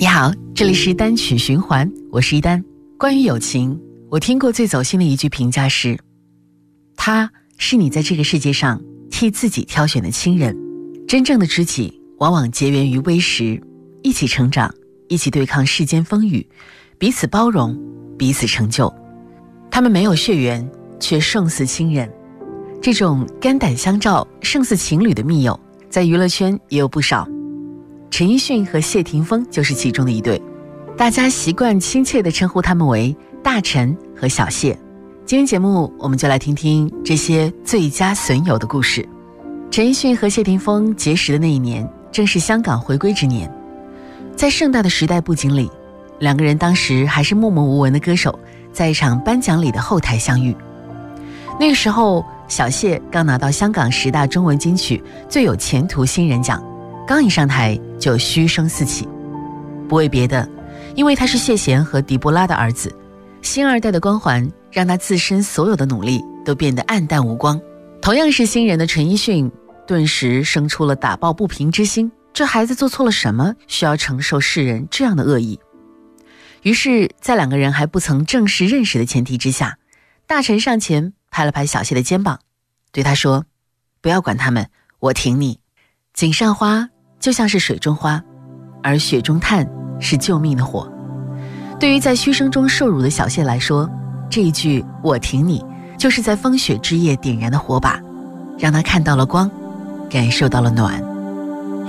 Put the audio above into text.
你好，这里是单曲循环，我是一丹。关于友情，我听过最走心的一句评价是：他是你在这个世界上替自己挑选的亲人。真正的知己往往结缘于微时，一起成长，一起对抗世间风雨，彼此包容，彼此成就。他们没有血缘，却胜似亲人。这种肝胆相照、胜似情侣的密友，在娱乐圈也有不少。陈奕迅和谢霆锋就是其中的一对，大家习惯亲切地称呼他们为大陈和小谢。今天节目我们就来听听这些最佳损友的故事。陈奕迅和谢霆锋结识的那一年，正是香港回归之年。在盛大的时代布景里，两个人当时还是默默无闻的歌手，在一场颁奖礼的后台相遇。那个时候，小谢刚拿到香港10大中文金曲最有前途新人奖，刚一上台就嘘声四起。不为别的，因为他是谢贤和狄波拉的儿子，新二代的光环让他自身所有的努力都变得黯淡无光。同样是新人的陈奕迅顿时生出了打抱不平之心，这孩子做错了什么，需要承受世人这样的恶意？于是在两个人还不曾正式认识的前提之下，大陈上前拍了拍小谢的肩膀，对他说：不要管他们，我挺你。井上花就像是水中花，而雪中炭是救命的火。对于在嘘声中受辱的小谢来说，这一句我挺你就是在风雪之夜点燃的火把，让他看到了光，感受到了暖。